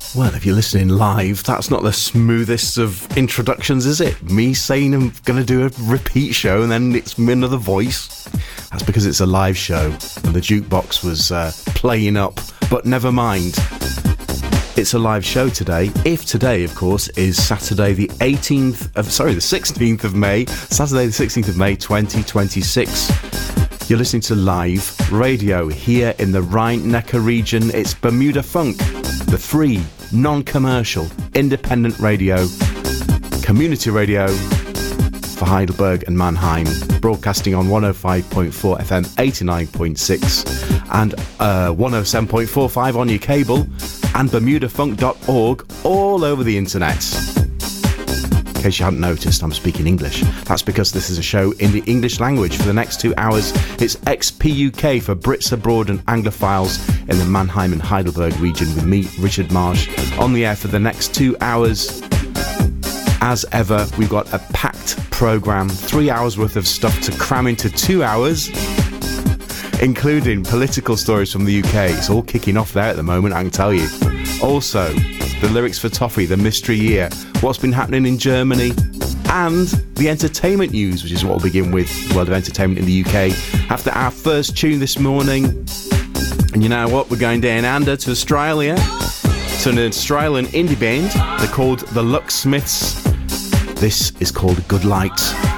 Well, if you're listening live, that's not the smoothest of introductions, is it? Me saying I'm going to do a repeat show and then it's another voice. That's because it's a live show and the jukebox was playing up. But never mind. It's a live show today. If today, of course, is Saturday the 16th of May. Saturday the 16th of May, 2026. You're listening to live radio here in the Rhine-Neckar region. It's Bermuda Funk, the free, non-commercial, independent radio, community radio for Heidelberg and Mannheim, broadcasting on 105.4 FM, 89.6 and 107.45 on your cable, and bermudafunk.org all over the internet. In case you hadn't noticed, I'm speaking English. That's because this is a show in the English language. For the next 2 hours, it's XPUK for Brits abroad and Anglophiles in the Mannheim and Heidelberg region with me, Richard Marsh, on the air for the next 2 hours. As ever, we've got a packed programme, 3 hours worth of stuff to cram into 2 hours, including political stories from the UK. It's all kicking off there at the moment, I can tell you. Also, the lyrics for Toffee, the mystery year, what's been happening in Germany, and the entertainment news, which is what we'll begin with, World of Entertainment in the UK, after our first tune this morning. And you know what? We're going down under to Australia, to an Australian indie band. They're called the Lucksmiths. This is called Good Light.